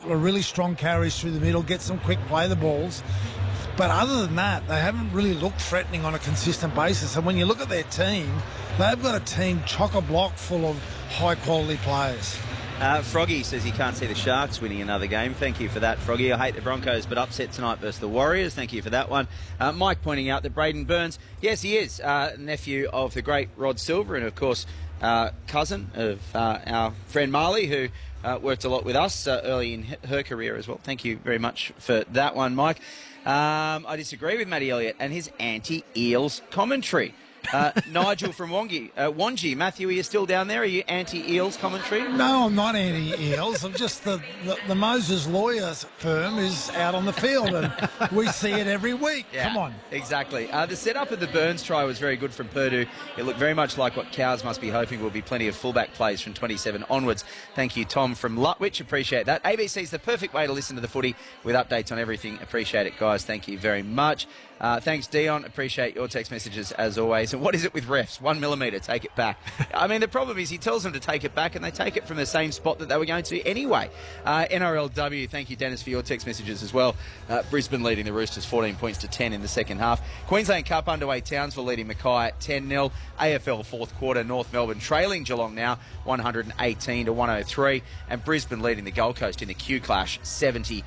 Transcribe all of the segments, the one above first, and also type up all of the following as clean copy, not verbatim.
really strong carries through the middle, get some quick play the balls. But other than that, they haven't really looked threatening on a consistent basis. And when you look at their team, they've got a team chock-a-block full of high-quality players. Froggy says he can't see the Sharks winning another game. Thank you for that, Froggy. I hate the Broncos, but upset tonight versus the Warriors. Thank you for that one. Mike pointing out that Braden Burns, yes, he is nephew of the great Rod Silver and, of course, cousin of our friend Marley, who worked a lot with us early in her career as well. Thank you very much for that one, Mike. I disagree with Matty Elliott and his anti-Eels commentary. Nigel from Wangi. Matthew, are you still down there? Are you anti-Eels commentary? No, I'm not anti-Eels. I'm just the Moses Lawyers firm is out on the field and we see it every week. Yeah, come on. Exactly. The setup of the Burns try was very good from Purdue. It looked very much like what Cows must be hoping will be plenty of fullback plays from 27 onwards. Thank you, Tom from Lutwich. Appreciate that. ABC is the perfect way to listen to the footy with updates on everything. Appreciate it, guys. Thank you very much. Thanks, Dion. Appreciate your text messages as always. And what is it with refs? 1 millimetre, take it back. I mean, the problem is he tells them to take it back and they take it from the same spot that they were going to anyway. NRLW, thank you, Dennis, for your text messages as well. Brisbane leading the Roosters 14 points to 10 in the second half. Queensland Cup underway, Townsville leading Mackay at 10-0. AFL fourth quarter, North Melbourne trailing Geelong now 118 to 103. And Brisbane leading the Gold Coast in the Q Clash 70-41.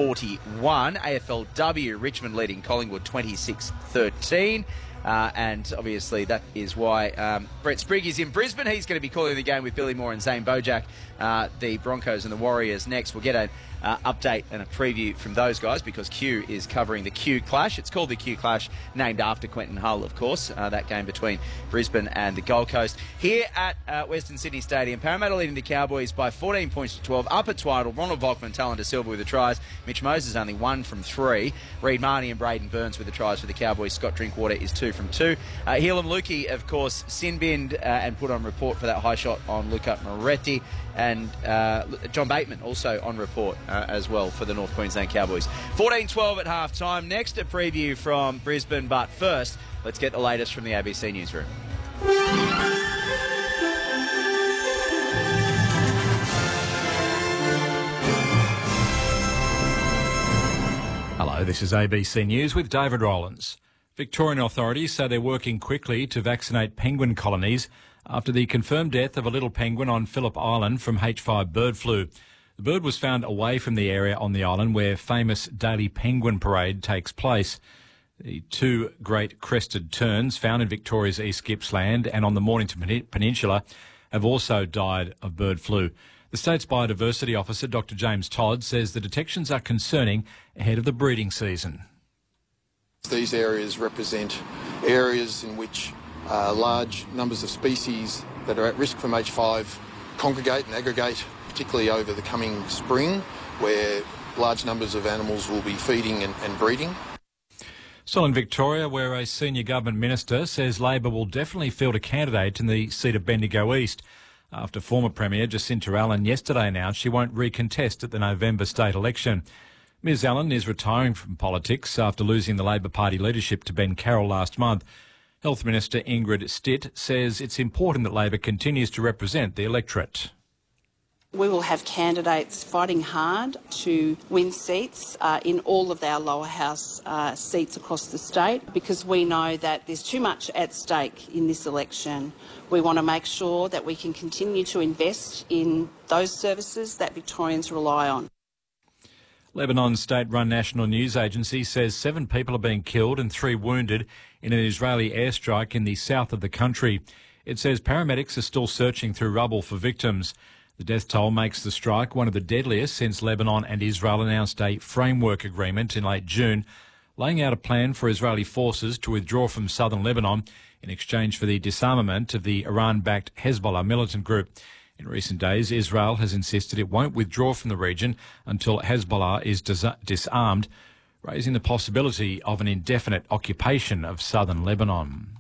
AFLW, Richmond leading Collingwood 26-13. And obviously that is why Brett Sprigg is in Brisbane. He's going to be calling the game with Billy Moore and Zane Bojack, the Broncos and the Warriors next. We'll get an update and a preview from those guys because Q is covering the Q Clash. It's called the Q Clash, named after Quentin Hull, of course, that game between Brisbane and the Gold Coast. Here at Western Sydney Stadium, Parramatta leading the Cowboys by 14 points to 12. Up at Twiddle, Ronald Volkman, Talon De Silva with the tries. Mitch Moses only 1 from 3. Reid Marnie and Braden Burns with the tries for the Cowboys. Scott Drinkwater is 2 from 2. Helam Lukey, of course, sin-binned and put on report for that high shot on Luca Moretti. And John Bateman also on report as well for the North Queensland Cowboys. 14-12 at half-time. Next, a preview from Brisbane. But first, let's get the latest from the ABC Newsroom. Hello, this is ABC News with David Rowlands. Victorian authorities say they're working quickly to vaccinate penguin colonies after the confirmed death of a little penguin on Phillip Island from H5 bird flu. The bird was found away from the area on the island where famous daily penguin parade takes place. The 2 great crested terns found in Victoria's East Gippsland and on the Mornington Peninsula have also died of bird flu. The state's biodiversity officer, Dr James Todd, says the detections are concerning ahead of the breeding season. These areas represent areas in which large numbers of species that are at risk from H5 congregate and aggregate, particularly over the coming spring, where large numbers of animals will be feeding and breeding. Still in Victoria, where a senior government minister says Labor will definitely field a candidate in the seat of Bendigo East, after former Premier Jacinta Allen yesterday announced she won't recontest at the November state election. Ms Allen is retiring from politics after losing the Labor Party leadership to Ben Carroll last month. Health Minister Ingrid Stitt says it's important that Labor continues to represent the electorate. We will have candidates fighting hard to win seats in all of our lower house seats across the state because we know that there's too much at stake in this election. We want to make sure that we can continue to invest in those services that Victorians rely on. Lebanon's state-run national news agency says 7 people are being killed and 3 wounded in an Israeli airstrike in the south of the country. It says paramedics are still searching through rubble for victims. The death toll makes the strike one of the deadliest since Lebanon and Israel announced a framework agreement in late June, laying out a plan for Israeli forces to withdraw from southern Lebanon in exchange for the disarmament of the Iran-backed Hezbollah militant group. In recent days, Israel has insisted it won't withdraw from the region until Hezbollah is disarmed, raising the possibility of an indefinite occupation of southern Lebanon.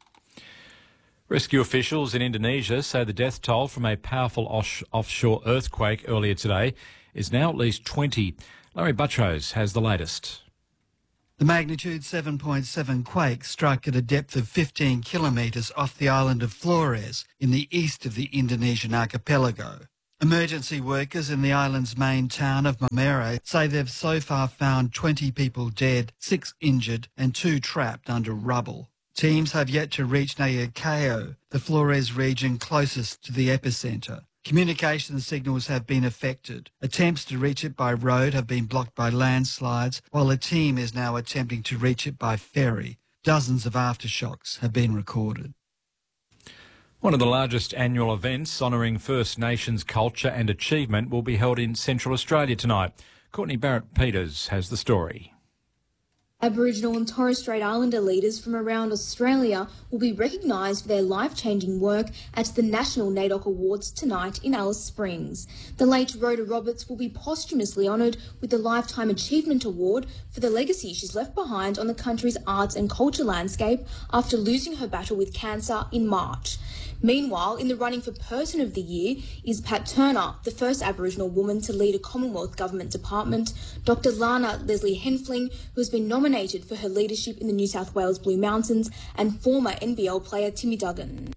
Rescue officials in Indonesia say the death toll from a powerful offshore earthquake earlier today is now at least 20. Larry Buttrose has the latest. The magnitude 7.7 quake struck at a depth of 15 kilometres off the island of Flores in the east of the Indonesian archipelago. Emergency workers in the island's main town of Momere say they've so far found 20 people dead, 6 injured and 2 trapped under rubble. Teams have yet to reach Nayakeo, the Flores region closest to the epicentre. Communication signals have been affected. Attempts to reach it by road have been blocked by landslides, while a team is now attempting to reach it by ferry. Dozens of aftershocks have been recorded. One of the largest annual events honouring First Nations culture and achievement will be held in Central Australia tonight. Courtney Barrett-Peters has the story. Aboriginal and Torres Strait Islander leaders from around Australia will be recognised for their life-changing work at the National NAIDOC Awards tonight in Alice Springs. The late Rhoda Roberts will be posthumously honoured with the Lifetime Achievement Award for the legacy she's left behind on the country's arts and culture landscape after losing her battle with cancer in March. Meanwhile, in the running for Person of the Year is Pat Turner, the first Aboriginal woman to lead a Commonwealth Government department, Dr. Lana Leslie Henfling, who has been nominated for her leadership in the New South Wales Blue Mountains, and former NBL player Timmy Duggan.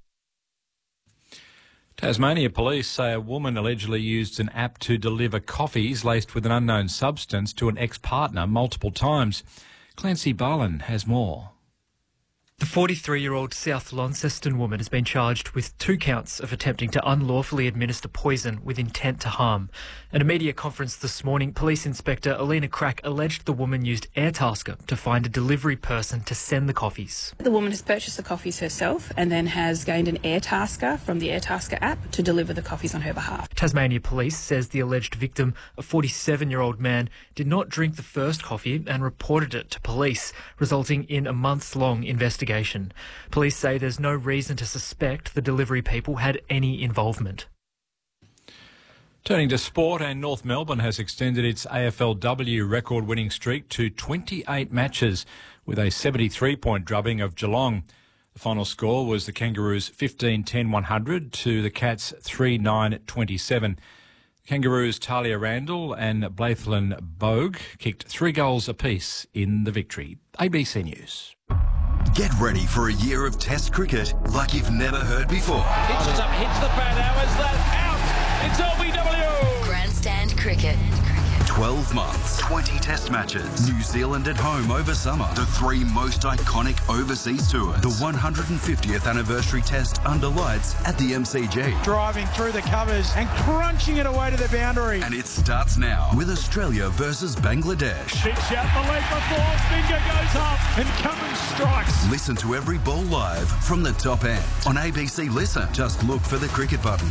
Tasmania police say a woman allegedly used an app to deliver coffees laced with an unknown substance to an ex-partner multiple times. Clancy Barlin has more. The 43-year-old South Launceston woman has been charged with 2 counts of attempting to unlawfully administer poison with intent to harm. At a media conference this morning, Police Inspector Alina Crack alleged the woman used Airtasker to find a delivery person to send the coffees. The woman has purchased the coffees herself and then has gained an Airtasker from the Airtasker app to deliver the coffees on her behalf. Tasmania Police says the alleged victim, a 47-year-old man, did not drink the first coffee and reported it to police, resulting in a months-long investigation. Police say there's no reason to suspect the delivery people had any involvement. Turning to sport, and North Melbourne has extended its AFLW record-winning streak to 28 matches with a 73-point drubbing of Geelong. The final score was the Kangaroos 15-10-100 to the Cats 3-9-27. Kangaroos Talia Randall and Blaithlin Bogue kicked 3 goals apiece in the victory. ABC News. Get ready for a year of Test cricket like you've never heard before. Pitches up, hits the bat, now is that out? It's LBW! Grandstand cricket. 12 months, 20 Test matches, New Zealand at home over summer, the 3 most iconic overseas tours, the 150th anniversary Test under lights at the MCG. Driving through the covers and crunching it away to the boundary. And it starts now with Australia versus Bangladesh. Big shout, the leg before, finger goes up and Cummins strikes. Listen to every ball live from the top end. On ABC Listen, just look for the cricket button.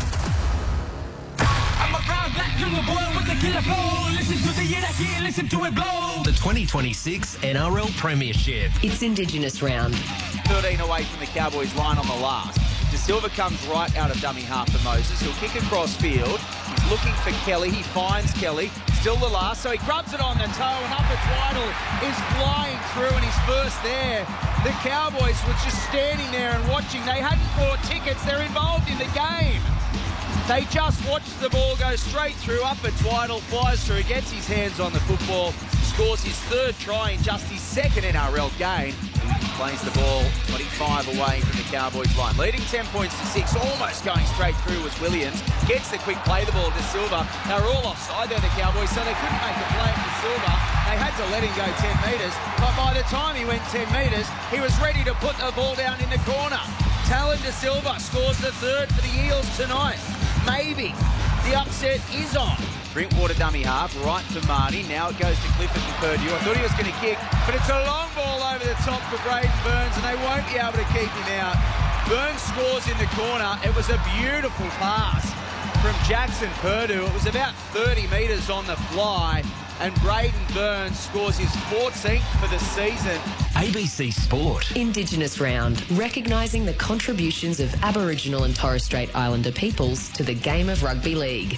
The 2026 NRL Premiership. It's Indigenous round. 13 away from the Cowboys line on the last. De Silva comes right out of dummy half for Moses. He'll kick across field. He's looking for Kelly. He finds Kelly. Still the last, so he grubs it on the toe, and Upper Twiddle is flying through, and he's first there. The Cowboys were just standing there and watching. They hadn't bought tickets. They're involved in the game. They just watched the ball go straight through. Upper Twiddle flies through, gets his hands on the football, scores his 3rd try in just his 2nd NRL game. Plays the ball 25 away from the Cowboys line. Leading 10 points to 6, almost going straight through was Williams. Gets the quick play the ball to Silva. They were all offside there, the Cowboys, so they couldn't make a play at De Silva. They had to let him go 10 metres, but by the time he went 10 metres, he was ready to put the ball down in the corner. Talon De Silva scores the 3rd for the Eels tonight. Maybe the upset is on. Drinkwater dummy half, right for Marty. Now it goes to Clifford and Purdue. I thought he was going to kick, but it's a long ball over the top for Braden Burns, and they won't be able to keep him out. Burns scores in the corner. It was a beautiful pass from Jackson Purdue. It was about 30 metres on the fly, and Braden Burns scores his 14th for the season. ABC Sport. Indigenous round, recognising the contributions of Aboriginal and Torres Strait Islander peoples to the game of rugby league.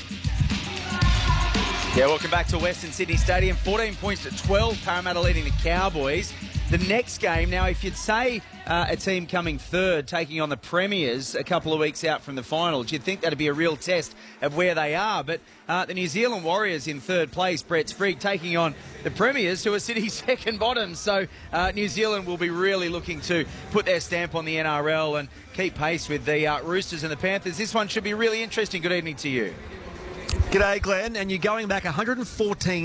Yeah, welcome back to Western Sydney Stadium. 14 points to 12, Parramatta leading the Cowboys. The next game, now if you'd say a team coming 3rd, taking on the Premiers a couple of weeks out from the finals, you'd think that'd be a real test of where they are. But the New Zealand Warriors in 3rd place, Brett Sprigg, taking on the Premiers, who are sitting 2nd bottom. So New Zealand will be really looking to put their stamp on the NRL and keep pace with the Roosters and the Panthers. This one should be really interesting. Good evening to you. G'day, Glenn. And you're going back 114